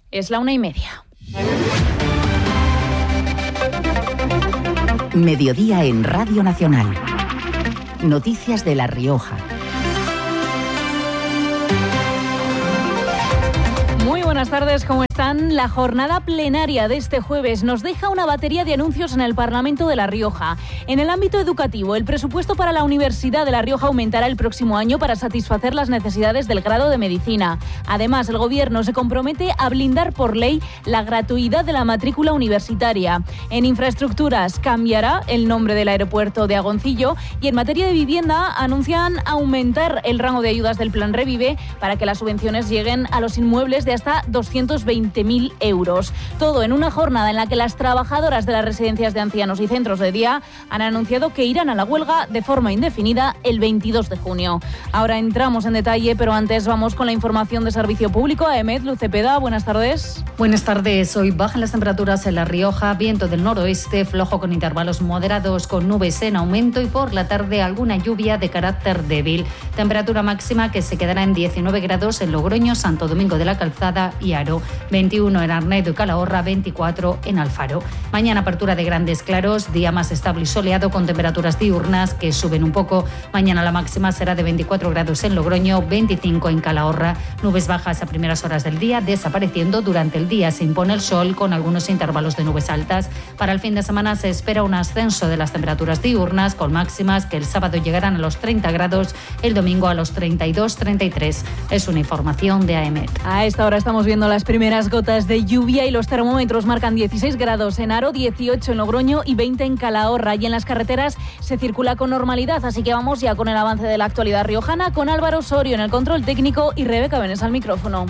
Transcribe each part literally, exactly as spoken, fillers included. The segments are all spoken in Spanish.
Es la una y media. Mediodía en Radio Nacional. Noticias de La Rioja. Muy buenas tardes, ¿cómo están? La jornada plenaria de este jueves nos deja una batería de anuncios en el Parlamento de La Rioja. En el ámbito educativo, el presupuesto para la Universidad de La Rioja aumentará el próximo año para satisfacer las necesidades del grado de medicina. Además, el Gobierno se compromete a blindar por ley la gratuidad de la matrícula universitaria. En infraestructuras, cambiará el nombre del aeropuerto de Agoncillo y en materia de vivienda anuncian aumentar el rango de ayudas del Plan Revive para que las subvenciones lleguen a los inmuebles de hasta doscientos veinte mil euros. Todo en una jornada en la que las trabajadoras de las residencias de ancianos y centros de día han anunciado que irán a la huelga de forma indefinida el veintidós de junio. Ahora entramos en detalle, pero antes vamos con la información de servicio público. A EMET, Luz Cepeda, buenas tardes. Buenas tardes. Hoy bajan las temperaturas en La Rioja, viento del noroeste, flojo con intervalos moderados, con nubes en aumento y por la tarde alguna lluvia de carácter débil. Temperatura máxima que se quedará en diecinueve grados en Logroño, Santo Domingo de la Calzada y Haro, veintiuno en Arnedo y Calahorra, veinticuatro en Alfaro. Mañana apertura de grandes claros, día más estable y soleado con temperaturas diurnas que suben un poco. Mañana la máxima será de veinticuatro grados en Logroño, veinticinco en Calahorra. Nubes bajas a primeras horas del día, desapareciendo durante el día. Se impone el sol con algunos intervalos de nubes altas. Para el fin de semana se espera un ascenso de las temperaturas diurnas con máximas que el sábado llegarán a los treinta grados, el domingo a los treinta y dos treinta y tres. Es una información de A EMET. A esta hora estamos viendo las primeras gotas de lluvia y los termómetros marcan dieciséis grados en Haro, dieciocho en Logroño y veinte en Calahorra. Y en las carreteras se circula con normalidad, así que vamos ya con el avance de la actualidad riojana con Álvaro Osorio en el control técnico y Rebeca Benes al micrófono.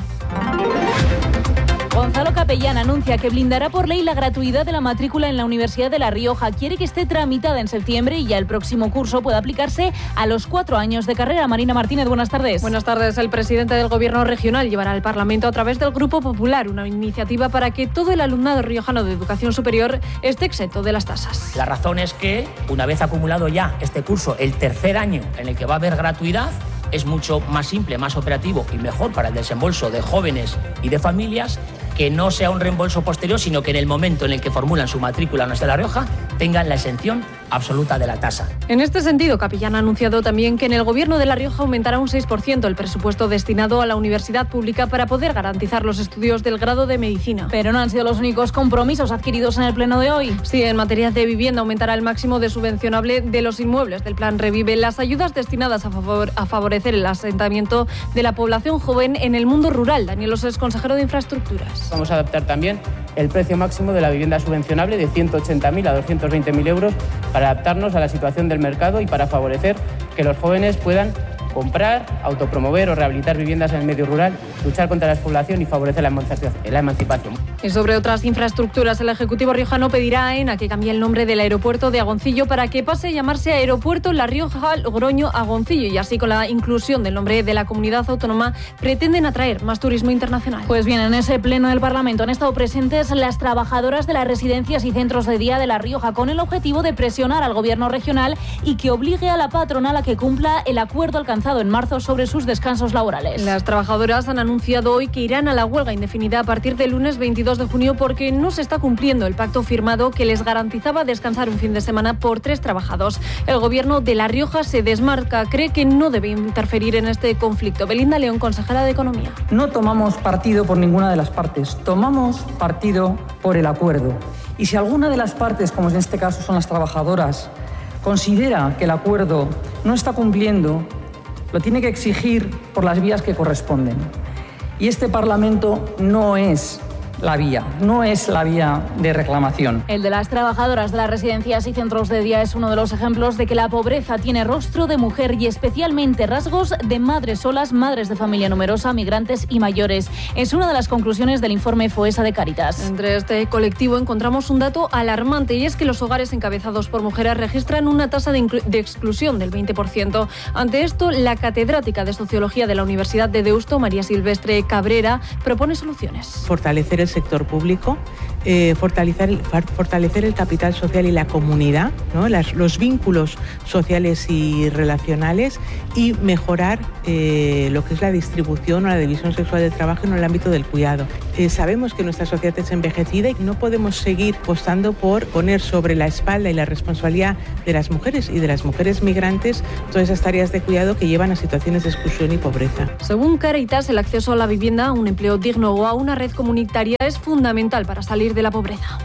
Gonzalo Capellán anuncia que blindará por ley la gratuidad de la matrícula en la Universidad de La Rioja. Quiere que esté tramitada en septiembre y ya el próximo curso pueda aplicarse a los cuatro años de carrera. Marina Martínez, buenas tardes. Buenas tardes. El presidente del Gobierno regional llevará al Parlamento a través del Grupo Popular una iniciativa para que todo el alumnado riojano de educación superior esté exento de las tasas. La razón es que, una vez acumulado ya este curso, el tercer año en el que va a haber gratuidad, es mucho más simple, más operativo y mejor para el desembolso de jóvenes y de familias que no sea un reembolso posterior, sino que en el momento en el que formulan su matrícula en la Universidad de La Rioja tengan la exención absoluta de la tasa. En este sentido, Capellán ha anunciado también que en el Gobierno de La Rioja aumentará un seis por ciento el presupuesto destinado a la universidad pública para poder garantizar los estudios del grado de medicina. Pero no han sido los únicos compromisos adquiridos en el pleno de hoy. Sí, en materia de vivienda aumentará el máximo de subvencionable de los inmuebles del Plan Revive, las ayudas destinadas a, favor, a favorecer el asentamiento de la población joven en el mundo rural. Daniel Os es consejero de Infraestructuras. Vamos a adaptar también el precio máximo de la vivienda subvencionable de ciento ochenta mil a doscientos veinte mil euros para adaptarnos a la situación del mercado y para favorecer que los jóvenes puedan comprar, autopromover o rehabilitar viviendas en el medio rural, luchar contra la despoblación y favorecer la emancipación. Y sobre otras infraestructuras, el Ejecutivo riojano pedirá a AENA que cambie el nombre del aeropuerto de Agoncillo para que pase a llamarse Aeropuerto La Rioja Logroño Agoncillo, y así con la inclusión del nombre de la comunidad autónoma pretenden atraer más turismo internacional. Pues bien, en ese pleno del Parlamento han estado presentes las trabajadoras de las residencias y centros de día de La Rioja con el objetivo de presionar al Gobierno regional y que obligue a la patronal a que cumpla el acuerdo alcanzado en marzo sobre sus descansos laborales. Las trabajadoras han anunciado hoy que irán a la huelga indefinida a partir del lunes veintidós de junio porque no se está cumpliendo el pacto firmado que les garantizaba descansar un fin de semana por tres trabajados. El Gobierno de La Rioja se desmarca, cree que no debe interferir en este conflicto. Belinda León, consejera de Economía. No tomamos partido por ninguna de las partes, tomamos partido por el acuerdo. Y si alguna de las partes, como en este caso son las trabajadoras, considera que el acuerdo no está cumpliendo, lo tiene que exigir por las vías que corresponden. Y este Parlamento no es la vía, no es la vía de reclamación. El de las trabajadoras de las residencias y centros de día es uno de los ejemplos de que la pobreza tiene rostro de mujer y especialmente rasgos de madres solas, madres de familia numerosa, migrantes y mayores. Es una de las conclusiones del informe FOESA de Cáritas. Entre este colectivo encontramos un dato alarmante y es que los hogares encabezados por mujeres registran una tasa de, inclu- de exclusión del veinte por ciento. Ante esto, la catedrática de Sociología de la Universidad de Deusto, María Silvestre Cabrera, propone soluciones. Fortalecer del sector público, eh, fortalecer, el, fortalecer el capital social y la comunidad, ¿no? Las, los vínculos sociales y relacionales, y mejorar eh, lo que es la distribución o la división sexual del trabajo en el ámbito del cuidado. Eh, sabemos que nuestra sociedad es envejecida y no podemos seguir apostando por poner sobre la espalda y la responsabilidad de las mujeres y de las mujeres migrantes todas esas tareas de cuidado que llevan a situaciones de exclusión y pobreza. Según Cáritas, el acceso a la vivienda, a un empleo digno o a una red comunitaria es fundamental para salir de la pobreza.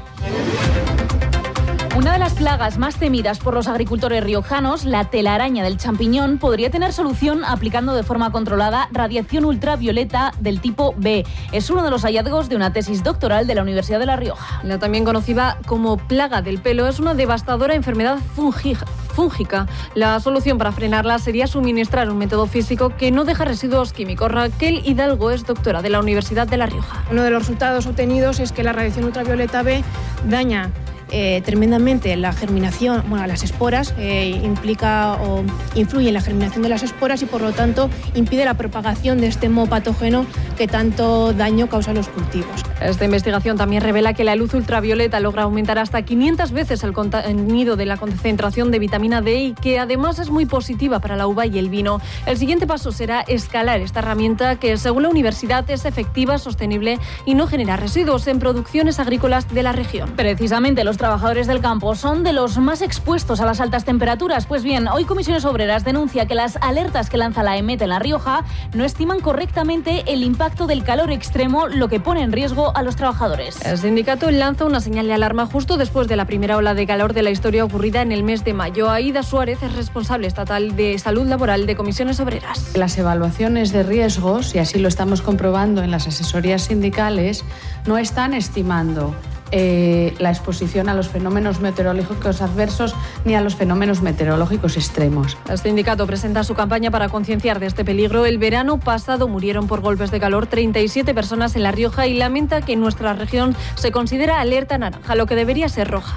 Una de las plagas más temidas por los agricultores riojanos, la telaraña del champiñón, podría tener solución aplicando de forma controlada radiación ultravioleta del tipo B. Es uno de los hallazgos de una tesis doctoral de la Universidad de La Rioja. La también conocida como plaga del pelo es una devastadora enfermedad fúngica. fúngica. La solución para frenarla sería suministrar un método físico que no deja residuos químicos. Raquel Hidalgo es doctora de la Universidad de La Rioja. Uno de los resultados obtenidos es que la radiación ultravioleta B daña Eh, tremendamente la germinación, bueno, las esporas, eh, implica o influye en la germinación de las esporas y por lo tanto impide la propagación de este moho patógeno que tanto daño causa a los cultivos. Esta investigación también revela que la luz ultravioleta logra aumentar hasta quinientas veces el contenido de la concentración de vitamina D y que además es muy positiva para la uva y el vino. El siguiente paso será escalar esta herramienta que, según la universidad, es efectiva, sostenible y no genera residuos en producciones agrícolas de la región. Precisamente los trabajadores del campo son de los más expuestos a las altas temperaturas. Pues bien, hoy Comisiones Obreras denuncia que las alertas que lanza la EMET en La Rioja no estiman correctamente el impacto del calor extremo, lo que pone en riesgo a los trabajadores. El sindicato lanza una señal de alarma justo después de la primera ola de calor de la historia ocurrida en el mes de mayo. Aida Suárez es responsable estatal de Salud Laboral de Comisiones Obreras. Las evaluaciones de riesgos, y así lo estamos comprobando en las asesorías sindicales, no están estimando Eh, la exposición a los fenómenos meteorológicos adversos ni a los fenómenos meteorológicos extremos. El sindicato presenta su campaña para concienciar de este peligro. El verano pasado murieron por golpes de calor treinta y siete personas en La Rioja y lamenta que en nuestra región se considera alerta naranja, lo que debería ser roja.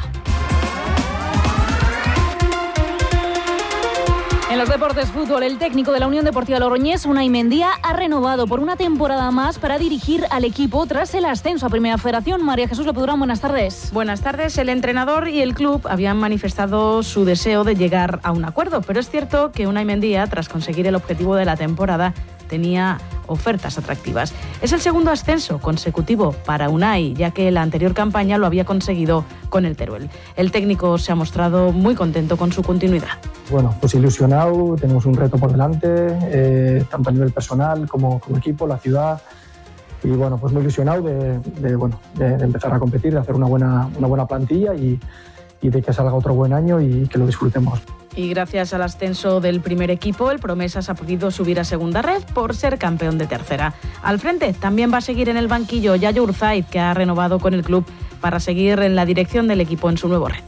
En los deportes fútbol, el técnico de la Unión Deportiva Logroñés, Unai Mendía, ha renovado por una temporada más para dirigir al equipo tras el ascenso a Primera Federación. María Jesús Lepudrán, buenas tardes. Buenas tardes. El entrenador y el club habían manifestado su deseo de llegar a un acuerdo, pero es cierto que Unai Mendía, tras conseguir el objetivo de la temporada, tenía ofertas atractivas. Es el segundo ascenso consecutivo para Unai, ya que la anterior campaña lo había conseguido con el Teruel. El técnico se ha mostrado muy contento con su continuidad. Bueno, pues ilusionado, tenemos un reto por delante, eh, tanto a nivel personal como como equipo, la ciudad, y bueno, pues muy ilusionado de, de, bueno, de, de empezar a competir, de hacer una buena, una buena plantilla y, y de que salga otro buen año y que lo disfrutemos. Y gracias al ascenso del primer equipo, el Promesas ha podido subir a segunda red por ser campeón de tercera. Al frente también va a seguir en el banquillo Yayo Urzaiz, que ha renovado con el club para seguir en la dirección del equipo en su nuevo reto.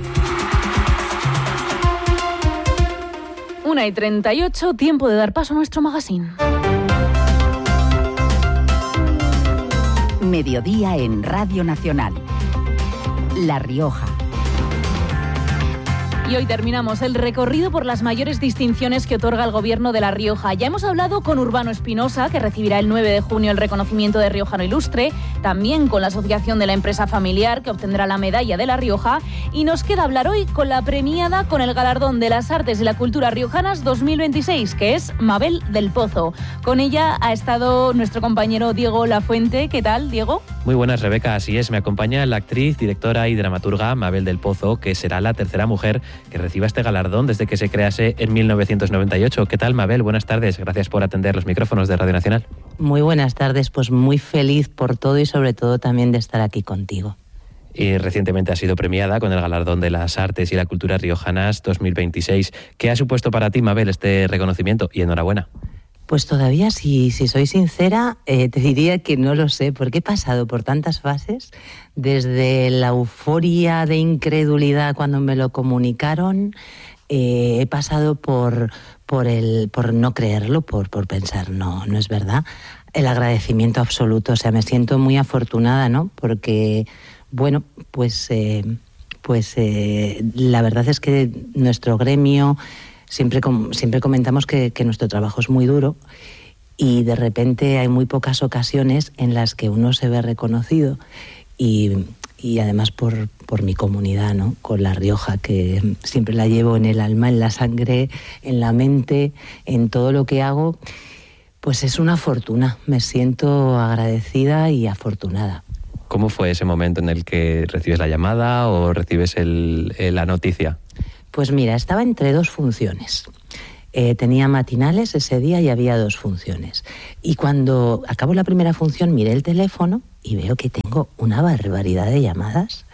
una y treinta y ocho, tiempo de dar paso a nuestro magazine. Mediodía en Radio Nacional. La Rioja. Y hoy terminamos el recorrido por las mayores distinciones que otorga el Gobierno de La Rioja. Ya hemos hablado con Urbano Espinosa, que recibirá el nueve de junio el reconocimiento de Riojano Ilustre, también con la Asociación de la Empresa Familiar, que obtendrá la medalla de La Rioja, y nos queda hablar hoy con la premiada con el galardón de las Artes y la Cultura Riojanas dos mil veintiséis, que es Mabel del Pozo. Con ella ha estado nuestro compañero Diego Lafuente. ¿Qué tal, Diego? Muy buenas, Rebeca. Así es, me acompaña la actriz, directora y dramaturga Mabel del Pozo, que será la tercera mujer que reciba este galardón desde que se crease en mil novecientos noventa y ocho. ¿Qué tal, Mabel? Buenas tardes. Gracias por atender los micrófonos de Radio Nacional. Muy buenas tardes. Pues muy feliz por todo y sobre todo también de estar aquí contigo. Y recientemente ha sido premiada con el galardón de las Artes y la Cultura Riojanas dos mil veintiséis. ¿Qué ha supuesto para ti, Mabel, este reconocimiento? Y enhorabuena. Pues todavía, si, si soy sincera, eh, te diría que no lo sé, porque he pasado por tantas fases, desde la euforia de incredulidad cuando me lo comunicaron, eh, he pasado por, por, el, por no creerlo, por, por pensar, no, no es verdad, el agradecimiento absoluto, o sea, me siento muy afortunada, ¿no? Porque, bueno, pues, eh, pues eh, la verdad es que nuestro gremio... Siempre, siempre comentamos que, que nuestro trabajo es muy duro y de repente hay muy pocas ocasiones en las que uno se ve reconocido y, y además por, por mi comunidad, ¿no? Con La Rioja, que siempre la llevo en el alma, en la sangre, en la mente, en todo lo que hago, pues es una fortuna. Me siento agradecida y afortunada. ¿Cómo fue ese momento en el que recibes la llamada o recibes el, el, la noticia? Pues mira, estaba entre dos funciones. Eh, tenía matinales ese día y había dos funciones. Y cuando acabo la primera función miré el teléfono y veo que tengo una barbaridad de llamadas.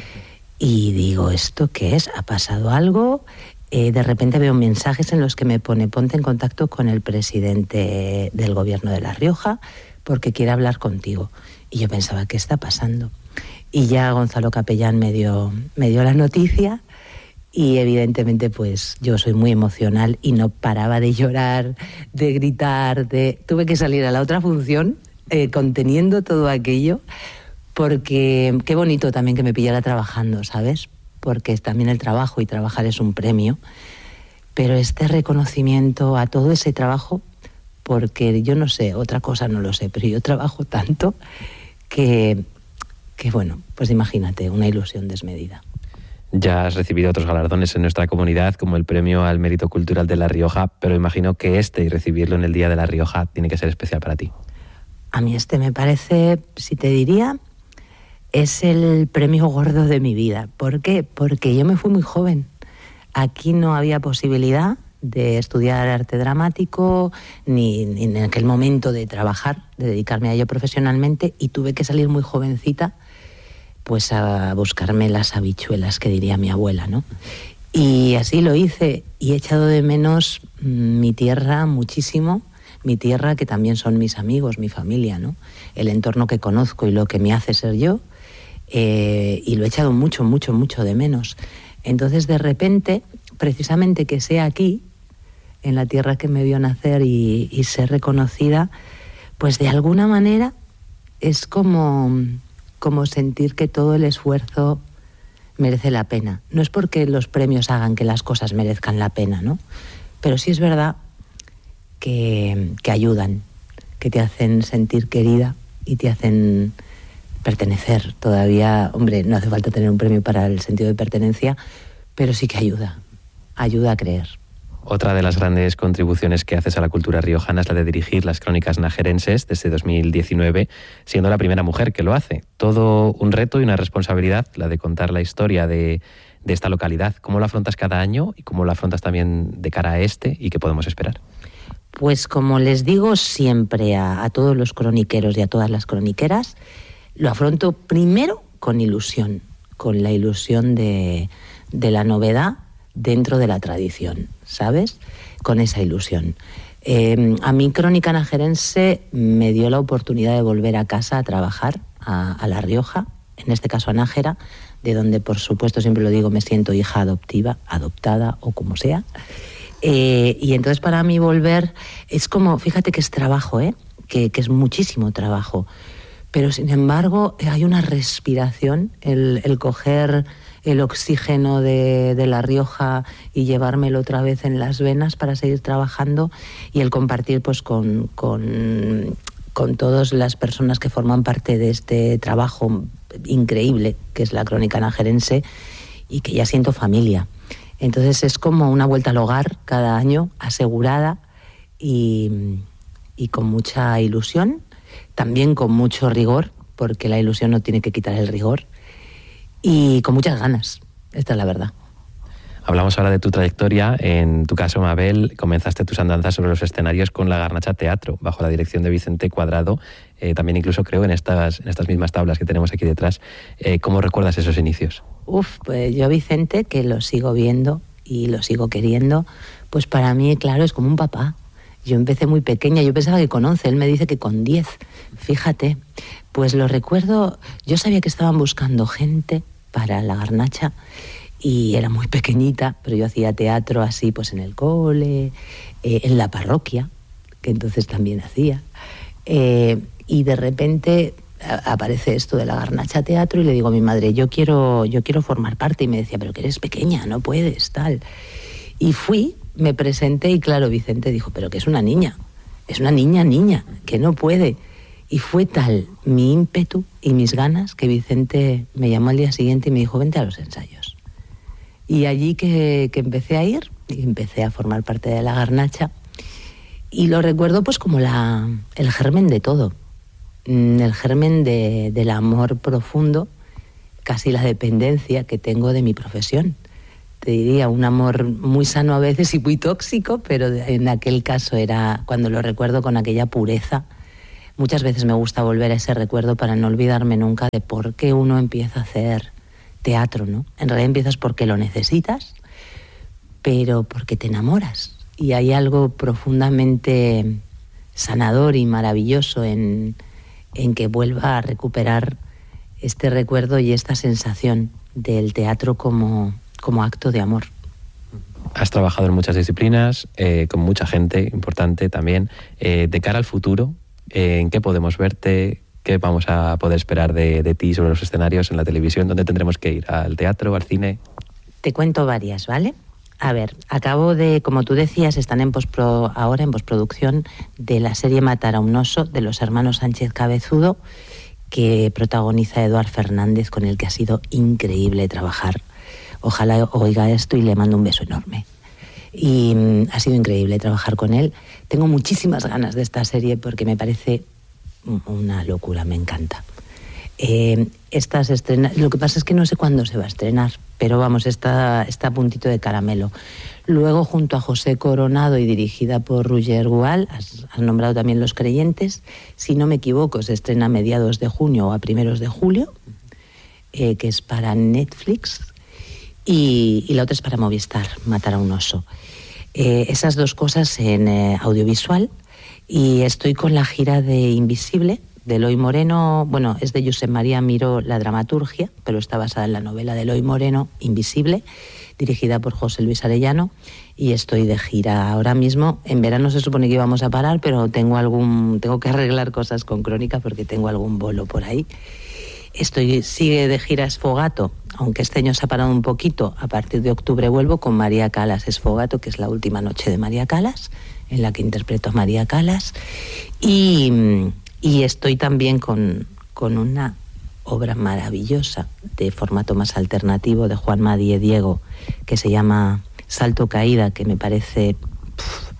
Y digo, ¿esto qué es? ¿Ha pasado algo? Eh, de repente veo mensajes en los que me pone, ponte en contacto con el presidente del gobierno de La Rioja porque quiere hablar contigo. Y yo pensaba, ¿qué está pasando? Y ya Gonzalo Capellán me dio, me dio la noticia y evidentemente pues yo soy muy emocional y no paraba de llorar, de gritar, de... Tuve que salir a la otra función eh, conteniendo todo aquello porque qué bonito también que me pillara trabajando, ¿sabes? Porque también el trabajo y trabajar es un premio, pero este reconocimiento a todo ese trabajo, porque yo no sé, otra cosa no lo sé, pero yo trabajo tanto que, que bueno, pues imagínate, una ilusión desmedida. Ya has recibido otros galardones en nuestra comunidad, como el Premio al Mérito Cultural de La Rioja, pero imagino que este y recibirlo en el Día de La Rioja tiene que ser especial para ti. A mí este me parece, si te diría, es el premio gordo de mi vida. ¿Por qué? Porque yo me fui muy joven. Aquí no había posibilidad de estudiar arte dramático, ni, ni en aquel momento de trabajar, de dedicarme a ello profesionalmente, y tuve que salir muy jovencita pues a buscarme las habichuelas, que diría mi abuela, ¿no? Y así lo hice, y he echado de menos mi tierra muchísimo, mi tierra que también son mis amigos, mi familia, ¿no? El entorno que conozco y lo que me hace ser yo, eh, y lo he echado mucho, mucho, mucho de menos. Entonces, de repente, precisamente que sea aquí, en la tierra que me vio nacer y, y ser reconocida, pues de alguna manera es como, como sentir que todo el esfuerzo merece la pena. No es porque los premios hagan que las cosas merezcan la pena, ¿no? Pero sí es verdad que, que ayudan, que te hacen sentir querida y te hacen pertenecer. Todavía, hombre, no hace falta tener un premio para el sentido de pertenencia, pero sí que ayuda, ayuda a creer. Otra de las grandes contribuciones que haces a la cultura riojana es la de dirigir las Crónicas Najerenses desde dos mil diecinueve, siendo la primera mujer que lo hace. Todo un reto y una responsabilidad, la de contar la historia de, de esta localidad. ¿Cómo lo afrontas cada año y cómo lo afrontas también de cara a este y qué podemos esperar? Pues como les digo siempre a, a todos los croniqueros y a todas las croniqueras, lo afronto primero con ilusión, con la ilusión de, de la novedad dentro de la tradición, ¿sabes? Con esa ilusión. Eh, a mí Crónica Najerense me dio la oportunidad de volver a casa a trabajar a, a La Rioja, en este caso a Nájera, de donde por supuesto siempre lo digo, me siento hija adoptiva, adoptada o como sea. Eh, y entonces para mí volver es como, fíjate que es trabajo, ¿eh? que, que es muchísimo trabajo, pero sin embargo hay una respiración, el, el coger el oxígeno de, de La Rioja y llevármelo otra vez en las venas para seguir trabajando, y el compartir pues con, con, con todas las personas que forman parte de este trabajo increíble que es la Crónica Najerense y que ya siento familia. Entonces es como una vuelta al hogar cada año, asegurada y, y con mucha ilusión, también con mucho rigor, porque la ilusión no tiene que quitar el rigor, y con muchas ganas, esta es la verdad. Hablamos ahora de tu trayectoria. En tu caso, Mabel, comenzaste tus andanzas sobre los escenarios con La Garnacha Teatro, bajo la dirección de Vicente Cuadrado, eh, también incluso creo en estas, en estas mismas tablas que tenemos aquí detrás. Eh, ¿Cómo recuerdas esos inicios? Uf, pues yo Vicente, que lo sigo viendo y lo sigo queriendo, pues para mí, claro, es como un papá. Yo empecé muy pequeña, yo pensaba que con once, él me dice que con diez, fíjate. Pues lo recuerdo, yo sabía que estaban buscando gente para La Garnacha y era muy pequeñita, pero yo hacía teatro así pues en el cole, eh, en la parroquia, que entonces también hacía, eh, y de repente a, aparece esto de La Garnacha Teatro y le digo a mi madre, yo quiero, yo quiero formar parte, y me decía, pero que eres pequeña, no puedes, tal. Y fui, me presenté y claro, Vicente dijo, pero que es una niña. es una niña, niña, que no puede. Y fue tal mi ímpetu y mis ganas que Vicente me llamó al día siguiente y me dijo, vente a los ensayos. Y allí que, que empecé a ir, y empecé a formar parte de la garnacha, y lo recuerdo pues como la, el germen de todo, el germen de, del amor profundo, casi la dependencia que tengo de mi profesión. Te diría, un amor muy sano a veces y muy tóxico, pero en aquel caso era, cuando lo recuerdo con aquella pureza, muchas veces me gusta volver a ese recuerdo para no olvidarme nunca de por qué uno empieza a hacer teatro, ¿no? En realidad empiezas porque lo necesitas, pero porque te enamoras. Y hay algo profundamente sanador y maravilloso en, en que vuelva a recuperar este recuerdo y esta sensación del teatro como, como acto de amor. Has trabajado en muchas disciplinas, eh, con mucha gente importante también. Eh, de cara al futuro, eh, ¿en qué podemos verte? ¿Qué vamos a poder esperar de, de ti sobre los escenarios, en la televisión? ¿Dónde tendremos que ir? ¿Al teatro, al cine? Te cuento varias, ¿vale? A ver, acabo de, como tú decías, están en pospro, ahora en postproducción de la serie Matar a un oso, de los hermanos Sánchez Cabezudo, que protagoniza Eduard Fernández, con el que ha sido increíble trabajar. Ojalá oiga esto y le mando un beso enorme. Y mm, ha sido increíble trabajar con él. Tengo muchísimas ganas de esta serie porque me parece una locura, me encanta. Eh, estas estrenas, lo que pasa es que no sé cuándo se va a estrenar, pero vamos, está, está a puntito de caramelo. Luego, junto a José Coronado y dirigida por Roger Gual, has, has nombrado también Los Creyentes. Si no me equivoco, se estrena a mediados de junio o a primeros de julio, eh, que es para Netflix, y, y la otra es para Movistar, Matar a un oso. Eh, esas dos cosas en eh, audiovisual, y estoy con la gira de Invisible, de Eloy Moreno. Bueno, es de Josep María Miró la dramaturgia, pero está basada en la novela de Eloy Moreno, Invisible, dirigida por José Luis Arellano, y estoy de gira ahora mismo. En verano se supone que íbamos a parar, pero tengo algún tengo que arreglar cosas con Crónica porque tengo algún bolo por ahí. Estoy sigue de gira Esfogato, aunque este año se ha parado un poquito. A partir de octubre vuelvo con María Calas Esfogato, que es la última noche de María Calas, en la que interpreto a María Calas. Y, y estoy también con, con una obra maravillosa de formato más alternativo de Juan Madie Diego, que se llama Salto Caída, que me parece pff,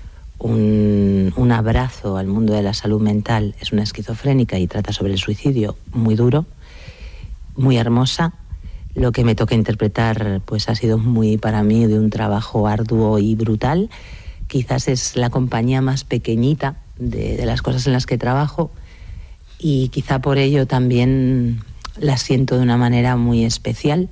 un, un abrazo al mundo de la salud mental. Es una esquizofrénica y trata sobre el suicidio, muy duro, muy hermosa. Lo que me toca interpretar pues ha sido muy, para mí, de un trabajo arduo y brutal. Quizás es la compañía más pequeñita de, de las cosas en las que trabajo, y quizá por ello también la siento de una manera muy especial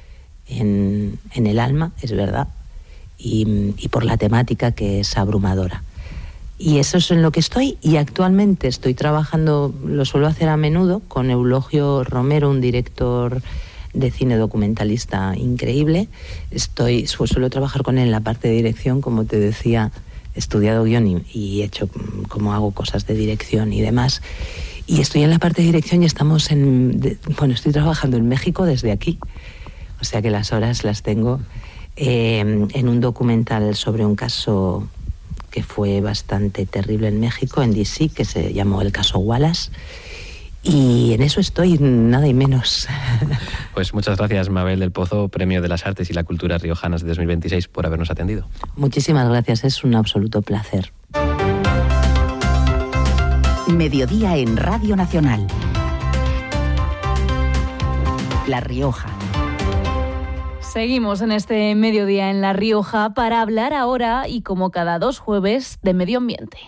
en, en el alma, es verdad, y, y por la temática, que es abrumadora. Y eso es en lo que estoy, y actualmente estoy trabajando, lo suelo hacer a menudo, con Eulogio Romero, un director de cine documentalista increíble. Estoy, suelo trabajar con él en la parte de dirección, como te decía, he estudiado guión y, y he hecho como hago cosas de dirección y demás. Y estoy en la parte de dirección y estamos en... De, bueno, estoy trabajando en México desde aquí, o sea que las horas las tengo, eh, en un documental sobre un caso que fue bastante terrible en México, en D C, que se llamó el caso Wallace. Y en eso estoy, nada y menos. Pues muchas gracias, Mabel del Pozo, Premio de las Artes y la Cultura Riojanas de dos mil veintiséis, por habernos atendido. Muchísimas gracias, es un absoluto placer. Mediodía en Radio Nacional. La Rioja. Seguimos en este mediodía en La Rioja para hablar ahora, y como cada dos jueves, de medio ambiente.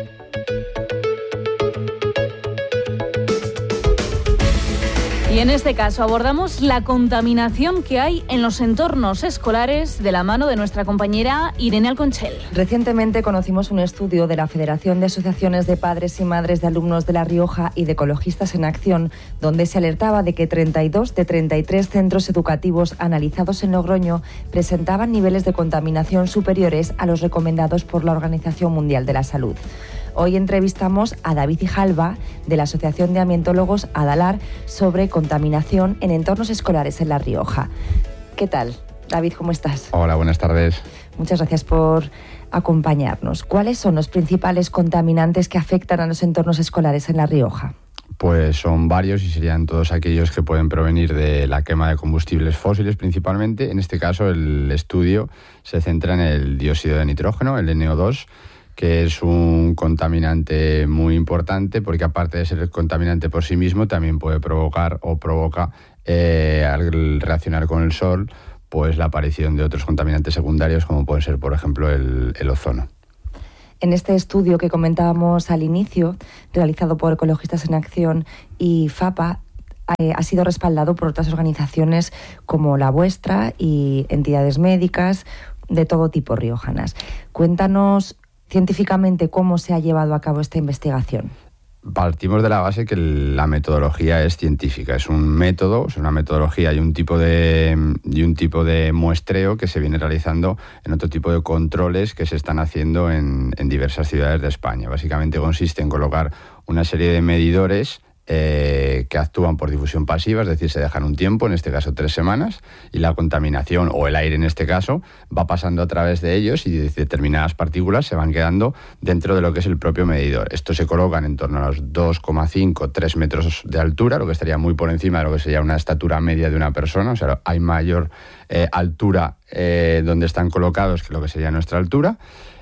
Y en este caso abordamos la contaminación que hay en los entornos escolares de la mano de nuestra compañera Irene Alconchel. Recientemente conocimos un estudio de la Federación de Asociaciones de Padres y Madres de Alumnos de La Rioja y de Ecologistas en Acción, donde se alertaba de que treinta y dos de treinta y tres centros educativos analizados en Logroño presentaban niveles de contaminación superiores a los recomendados por la Organización Mundial de la Salud. Hoy entrevistamos a David Ijalba, de la Asociación de Ambientólogos Adalar, sobre contaminación en entornos escolares en La Rioja. ¿Qué tal, David? ¿Cómo estás? Hola, buenas tardes. Muchas gracias por acompañarnos. ¿Cuáles son los principales contaminantes que afectan a los entornos escolares en La Rioja? Pues son varios y serían todos aquellos que pueden provenir de la quema de combustibles fósiles principalmente. En este caso el estudio se centra en el dióxido de nitrógeno, el ene o dos, que es un contaminante muy importante porque aparte de ser contaminante por sí mismo también puede provocar o provoca eh, al reaccionar con el sol pues la aparición de otros contaminantes secundarios como pueden ser por ejemplo el, el ozono. En este estudio que comentábamos al inicio, realizado por Ecologistas en Acción y FAPA, eh, ha sido respaldado por otras organizaciones como la vuestra y entidades médicas de todo tipo riojanas. Cuéntanos científicamente cómo se ha llevado a cabo esta investigación. Partimos de la base que la metodología es científica, es un método, es una metodología y un tipo de y un tipo de muestreo que se viene realizando en otro tipo de controles que se están haciendo en, en diversas ciudades de España. Básicamente consiste en colocar una serie de medidores eh, que actúan por difusión pasiva, es decir, se dejan un tiempo, en este caso tres semanas, y la contaminación, o el aire en este caso, va pasando a través de ellos y determinadas partículas se van quedando dentro de lo que es el propio medidor. Estos se colocan en torno a los dos coma cinco a tres metros de altura, lo que estaría muy por encima de lo que sería una estatura media de una persona, o sea, hay mayor eh, altura eh, donde están colocados que lo que sería nuestra altura.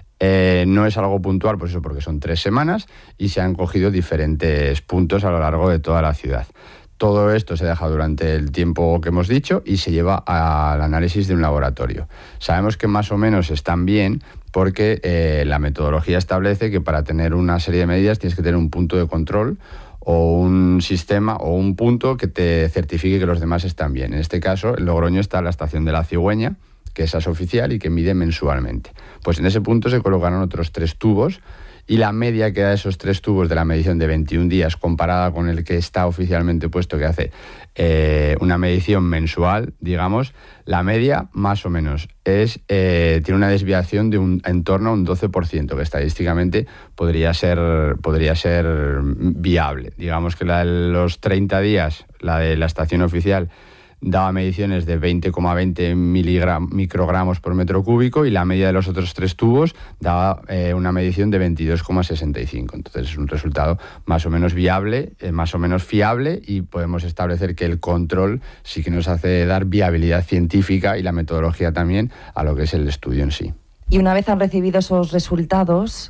Eh, no es algo puntual, pues eso, porque son tres semanas y se han cogido diferentes puntos a lo largo de toda la ciudad. Todo esto se deja durante el tiempo que hemos dicho y se lleva al análisis de un laboratorio. Sabemos que más o menos están bien porque eh, la metodología establece que para tener una serie de medidas tienes que tener un punto de control o un sistema o un punto que te certifique que los demás están bien. En este caso, en Logroño está la estación de La Cigüeña, que esa es oficial y que mide mensualmente. Pues en ese punto se colocaron otros tres tubos y la media que da esos tres tubos de la medición de veintiún días comparada con el que está oficialmente puesto que hace eh, una medición mensual, digamos, la media más o menos es eh, tiene una desviación de un, en torno a un doce por ciento, que estadísticamente podría ser, podría ser viable. Digamos que la de los treinta días, la de la estación oficial, daba mediciones de veinte coma veinte microgramos por metro cúbico y la media de los otros tres tubos daba eh, una medición de veintidós coma sesenta y cinco. Entonces es un resultado más o menos viable, eh, más o menos fiable y podemos establecer que el control sí que nos hace dar viabilidad científica y la metodología también a lo que es el estudio en sí. Y una vez han recibido esos resultados,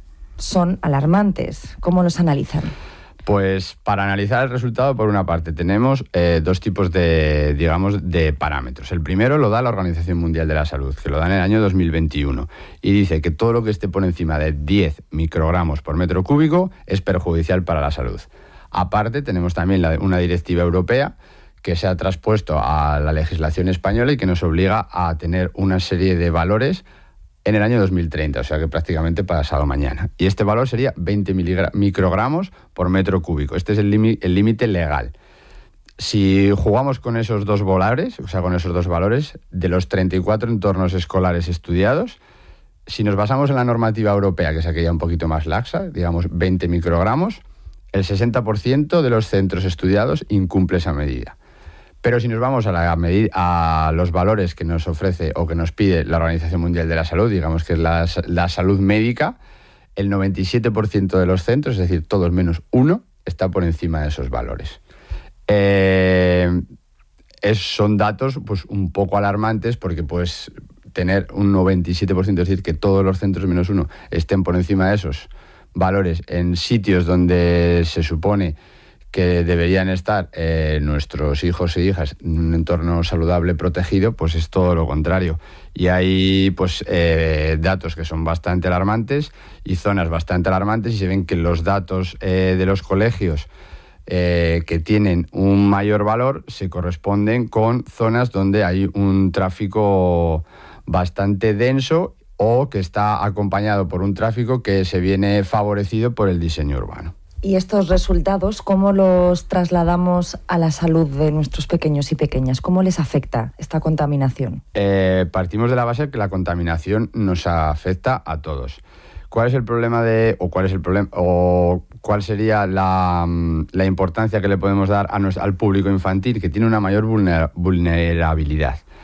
son alarmantes. ¿Cómo los analizan? Pues para analizar el resultado, por una parte, tenemos eh, dos tipos de, digamos, de parámetros. El primero lo da la Organización Mundial de la Salud, que lo da en el año dos mil veintiuno, y dice que todo lo que esté por encima de diez microgramos por metro cúbico es perjudicial para la salud. Aparte, tenemos también la, una directiva europea que se ha traspuesto a la legislación española y que nos obliga a tener una serie de valores en el año dos mil treinta, o sea que prácticamente pasado mañana. Y este valor sería veinte microgramos por metro cúbico. Este es el límite legal. Si jugamos con esos dos valores, o sea, con esos dos valores, de los treinta y cuatro entornos escolares estudiados, si nos basamos en la normativa europea, que es aquella un poquito más laxa, digamos veinte microgramos, el sesenta por ciento de los centros estudiados incumple esa medida. Pero si nos vamos a, la medida, a los valores que nos ofrece o que nos pide la Organización Mundial de la Salud, digamos que es la, la salud médica, el noventa y siete por ciento de los centros, es decir, todos menos uno, está por encima de esos valores. Eh, es, son datos pues, un poco alarmantes porque pues, tener un noventa y siete por ciento, es decir, que todos los centros menos uno estén por encima de esos valores en sitios donde se supone que deberían estar eh, nuestros hijos e hijas en un entorno saludable, protegido, pues es todo lo contrario. Y hay pues eh, datos que son bastante alarmantes y zonas bastante alarmantes y se ven que los datos eh, de los colegios eh, que tienen un mayor valor se corresponden con zonas donde hay un tráfico bastante denso o que está acompañado por un tráfico que se viene favorecido por el diseño urbano. ¿Y estos resultados cómo los trasladamos a la salud de nuestros pequeños y pequeñas? ¿Cómo les afecta esta contaminación? Eh, partimos de la base que la contaminación nos afecta a todos. ¿Cuál es el problema de, o cuál es el problema, o cuál sería la, la importancia que le podemos dar a nuestro, al público infantil, que tiene una mayor vulner, vulnerabilidad?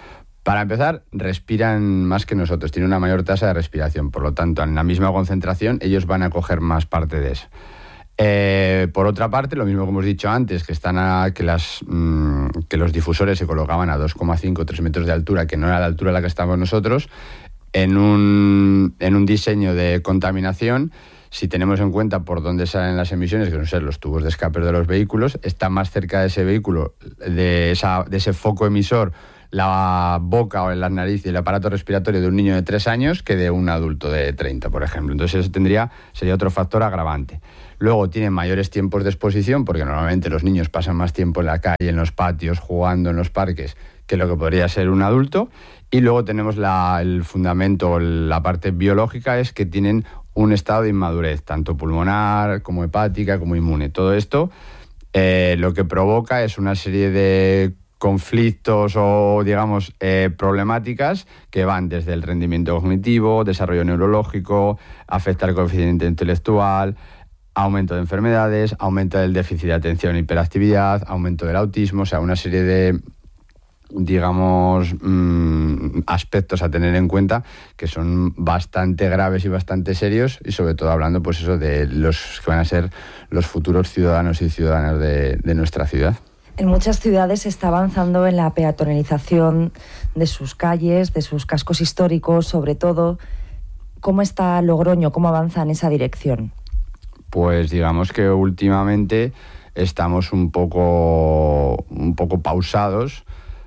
Para empezar, respiran más que nosotros, tienen una mayor tasa de respiración, por lo tanto, en la misma concentración, ellos van a coger más parte de eso. Eh, por otra parte, lo mismo que hemos dicho antes, que, están a, que, las, mmm, que los difusores se colocaban a dos coma cinco a tres metros de altura, que no era la altura a la que estamos nosotros, en un, en un diseño de contaminación, si tenemos en cuenta por dónde salen las emisiones, que son ser los tubos de escape de los vehículos, está más cerca de ese vehículo, de, esa, de ese foco emisor, la boca o la nariz y el aparato respiratorio de un niño de tres años que de un adulto de treinta, por ejemplo. Entonces eso tendría, sería otro factor agravante. Luego tienen mayores tiempos de exposición, porque normalmente los niños pasan más tiempo en la calle, en los patios, jugando en los parques, que lo que podría ser un adulto. Y luego tenemos la, el fundamento, la parte biológica, es que tienen un estado de inmadurez, tanto pulmonar como hepática como inmune. Todo esto eh, lo que provoca es una serie de conflictos o, digamos, eh, problemáticas que van desde el rendimiento cognitivo, desarrollo neurológico, afecta el coeficiente intelectual, aumento de enfermedades, aumento del déficit de atención e hiperactividad, aumento del autismo, o sea, una serie de, digamos, mmm, aspectos a tener en cuenta que son bastante graves y bastante serios, y sobre todo hablando, pues eso, de los que van a ser los futuros ciudadanos y ciudadanas de, de nuestra ciudad. En muchas ciudades se está avanzando en la peatonalización de sus calles, de sus cascos históricos, sobre todo. ¿Cómo está Logroño? ¿Cómo avanza en esa dirección? Pues digamos que últimamente estamos un poco, un poco pausados,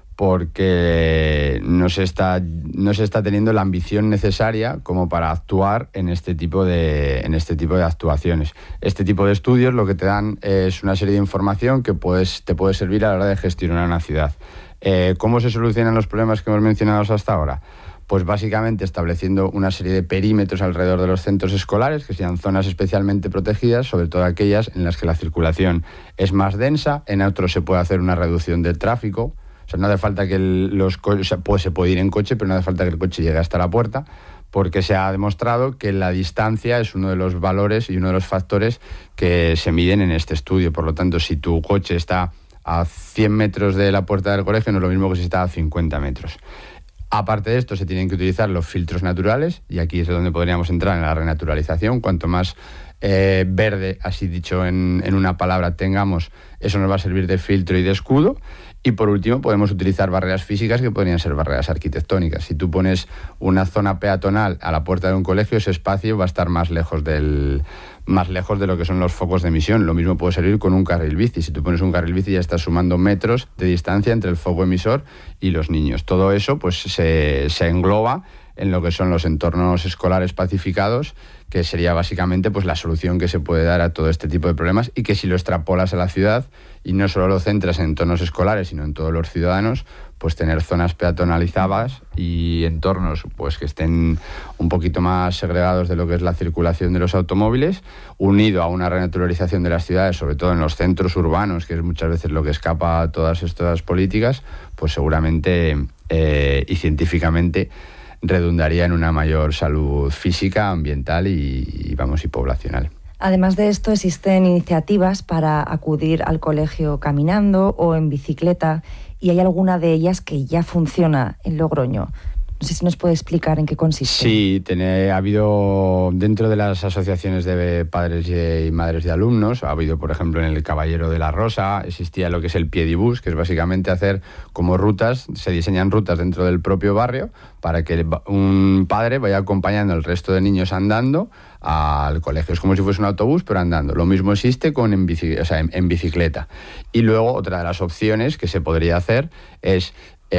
porque no se está, no se está teniendo la ambición necesaria como para actuar en este tipo de, en este tipo de actuaciones. Este tipo de estudios lo que te dan es una serie de información que puedes, te puede servir a la hora de gestionar una ciudad. Eh, ¿Cómo se solucionan los problemas que hemos mencionado hasta ahora? Pues básicamente estableciendo una serie de perímetros alrededor de los centros escolares, que sean zonas especialmente protegidas, sobre todo aquellas en las que la circulación es más densa. En otros se puede hacer una reducción del tráfico. O sea, no hace falta que el, los o sea, pues se puede ir en coche, pero no hace falta que el coche llegue hasta la puerta, porque se ha demostrado que la distancia es uno de los valores y uno de los factores que se miden en este estudio. Por lo tanto, si tu coche está a cien metros de la puerta del colegio, no es lo mismo que si está a cincuenta metros. Aparte de esto, se tienen que utilizar los filtros naturales, y aquí es donde podríamos entrar en la renaturalización. Cuanto más eh, verde, así dicho en, en una palabra, tengamos, eso nos va a servir de filtro y de escudo. Y por último, podemos utilizar barreras físicas que podrían ser barreras arquitectónicas. Si tú pones una zona peatonal a la puerta de un colegio, ese espacio va a estar más lejos del, más lejos de lo que son los focos de emisión. Lo mismo puede servir con un carril bici. Si tú pones un carril bici, ya estás sumando metros de distancia entre el foco emisor y los niños. Todo eso pues se, se engloba en lo que son los entornos escolares pacificados, que sería básicamente pues la solución que se puede dar a todo este tipo de problemas, y que si lo extrapolas a la ciudad y no solo lo centras en entornos escolares, sino en todos los ciudadanos, pues tener zonas peatonalizadas y entornos pues que estén un poquito más segregados de lo que es la circulación de los automóviles, unido a una renaturalización de las ciudades, sobre todo en los centros urbanos, que es muchas veces lo que escapa a todas estas políticas, pues seguramente eh, y científicamente redundaría en una mayor salud física, ambiental y, y, vamos, y poblacional. Además de esto, existen iniciativas para acudir al colegio caminando o en bicicleta, y hay alguna de ellas que ya funciona en Logroño. No sé si nos puede explicar en qué consiste. Sí, tiene, ha habido dentro de las asociaciones de padres y madres de alumnos, ha habido, por ejemplo, en el Caballero de la Rosa, existía lo que es el piedibús, que es básicamente hacer como rutas, se diseñan rutas dentro del propio barrio para que un padre vaya acompañando al resto de niños andando al colegio. Es como si fuese un autobús, pero andando. Lo mismo existe con en, bici, o sea, en, en bicicleta. Y luego otra de las opciones que se podría hacer es...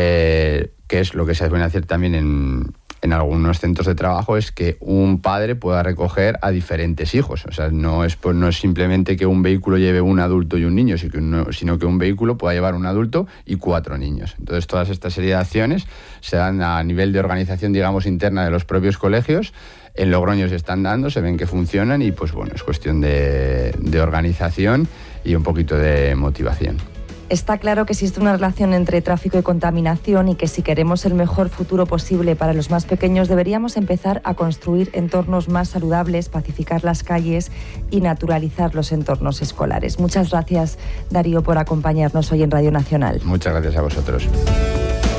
Eh, que es lo que se puede hacer también en, en algunos centros de trabajo, es que un padre pueda recoger a diferentes hijos. O sea, no es, pues, no es simplemente que un vehículo lleve un adulto y un niño, sino que, un, sino que un vehículo pueda llevar un adulto y cuatro niños. Entonces, todas estas serie de acciones se dan a nivel de organización, digamos, interna de los propios colegios. En Logroño se están dando, se ven que funcionan, y pues bueno, es cuestión de, de organización y un poquito de motivación. Está claro que existe una relación entre tráfico y contaminación, y que si queremos el mejor futuro posible para los más pequeños, deberíamos empezar a construir entornos más saludables, pacificar las calles y naturalizar los entornos escolares. Muchas gracias, Darío, por acompañarnos hoy en Radio Nacional. Muchas gracias a vosotros.